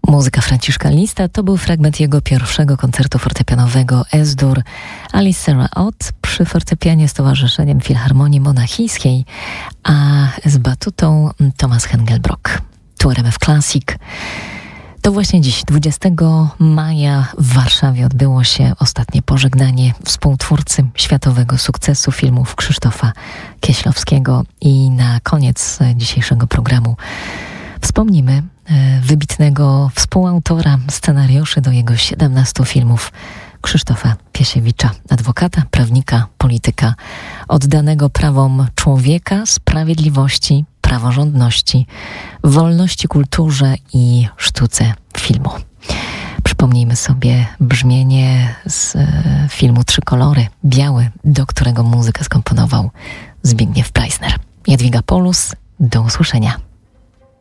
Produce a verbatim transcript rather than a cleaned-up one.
Muzyka Franciszka Lista to był fragment jego pierwszego koncertu fortepianowego Es-dur Alice Sarah Ott przy fortepianie z Towarzyszeniem Filharmonii Monachijskiej, a z batutą Thomas Hengelbrock. Tu R M F Classic. To właśnie dziś, dwudziestego maja w Warszawie odbyło się ostatnie pożegnanie współtwórcy światowego sukcesu filmów Krzysztofa Kieślowskiego. I na koniec dzisiejszego programu wspomnimy wybitnego współautora scenariuszy do jego siedemnastu filmów Krzysztofa Piesiewicza, adwokata, prawnika, polityka, oddanego prawom człowieka, sprawiedliwości, praworządności, wolności, kulturze i sztuce filmu. Przypomnijmy sobie brzmienie z filmu Trzy kolory, biały, do którego muzykę skomponował Zbigniew Preissner. Jadwiga Polus, do usłyszenia.